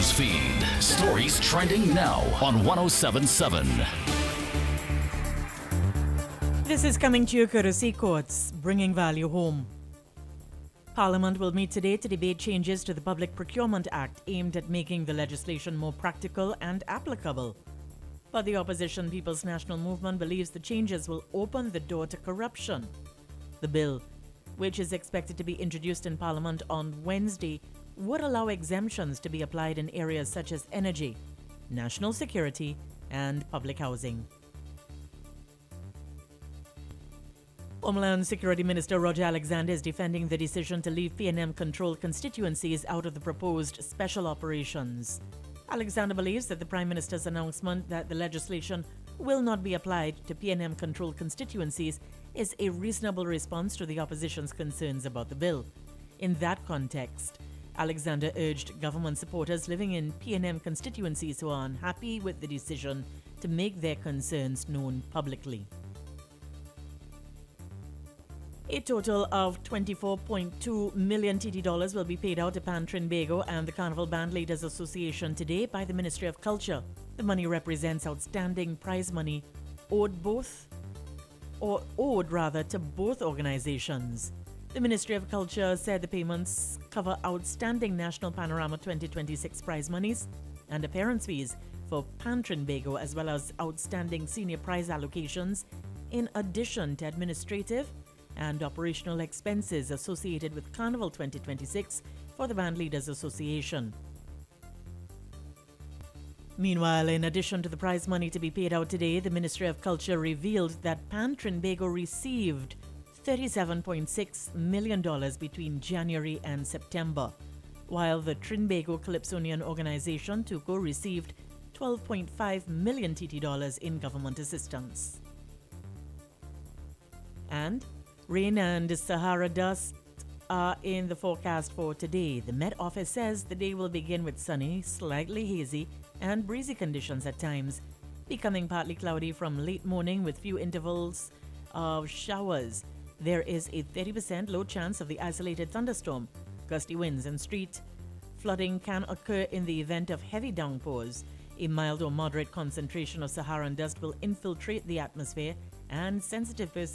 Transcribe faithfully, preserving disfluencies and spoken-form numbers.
news feed. Stories trending now on one oh seven point seven. This is coming to you courtesy Courts, bringing value home. Parliament will meet today to debate changes to the Public Procurement Act aimed at making the legislation more practical and applicable. But the opposition People's National Movement believes the changes will open the door to corruption. The bill, which is expected to be introduced in Parliament on Wednesday, would allow exemptions to be applied in areas such as energy, national security, and public housing. Homeland Security Minister Roger Alexander is defending the decision to leave P N M-controlled constituencies out of the proposed special operations. Alexander believes that the Prime Minister's announcement that the legislation will not be applied to P N M-controlled constituencies is a reasonable response to the opposition's concerns about the bill. In that context, Alexander urged government supporters living in P N M constituencies who are unhappy with the decision to make their concerns known publicly. A total of twenty-four point two million T T dollars will be paid out to Pan Trinbago and the Carnival Bandleaders Association today by the Ministry of Culture. The money represents outstanding prize money owed both, or owed rather, to both organizations. The Ministry of Culture said the payments cover outstanding National Panorama twenty twenty-six prize monies and appearance fees for Pan Trinbago, as well as outstanding senior prize allocations, in addition to administrative and operational expenses associated with Carnival twenty twenty-six for the Bandleaders Association. Meanwhile, in addition to the prize money to be paid out today, the Ministry of Culture revealed that Pan Trinbago received thirty-seven point six million dollars between January and September, while the Trinbago Calypsonian Organization, TUCO, received twelve point five million T T dollars in government assistance. And rain and Sahara dust are in the forecast for today. The Met Office says the day will begin with sunny, slightly hazy, and breezy conditions at times, becoming partly cloudy from late morning with few intervals of showers. There is a thirty percent low chance of the isolated thunderstorm. Gusty winds and street flooding can occur in the event of heavy downpours. A mild or moderate concentration of Saharan dust will infiltrate the atmosphere, and sensitive persons